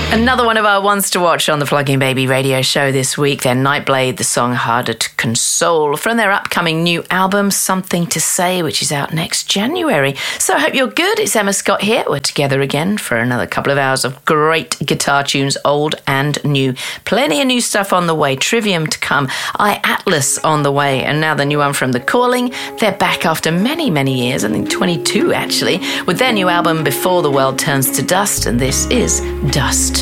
Another one of our ones to watch on the Plug-in Baby radio show this week. Their Nightblade, the song Harder to Console, from their upcoming new album, Something to Say, which is out next January. So I hope you're good. It's Emma Scott here. We're together again for another couple of hours of great guitar tunes, old and new. Plenty of new stuff on the way. Trivium to come. Atlas on the way. And now the new one from The Calling. They're back after many, many years, I think 22 actually, with their new album Before the World Turns to Dust. And this is Dust.